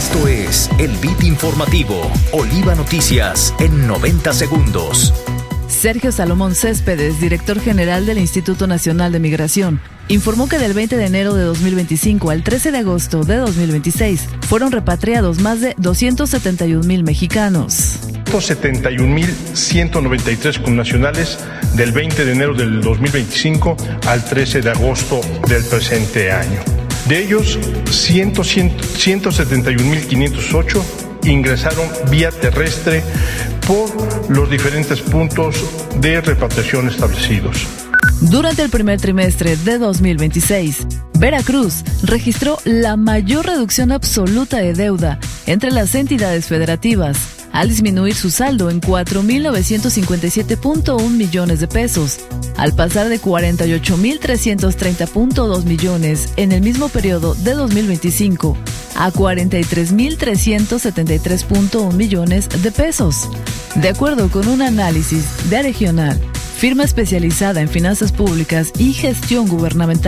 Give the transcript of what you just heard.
Esto es el Bit Informativo, Oliva Noticias en 90 segundos. Sergio Salomón Céspedes, director general del Instituto Nacional de Migración, informó que del 20 de enero de 2025 al 13 de agosto de 2026 fueron repatriados más de 271,000 mexicanos. 71,193 connacionales del 20 de enero del 2025 al 13 de agosto del presente año. De ellos, 171,508 ingresaron vía terrestre por los diferentes puntos de repatriación establecidos. Durante el primer trimestre de 2026, Veracruz registró la mayor reducción absoluta de deuda entre las entidades federativas, al disminuir su saldo en 4,957,1 millones de pesos, al pasar de 48,330,2 millones en el mismo periodo de 2025 a 43,373,1 millones de pesos. De acuerdo con un análisis de Regional, firma especializada en finanzas públicas y gestión gubernamental,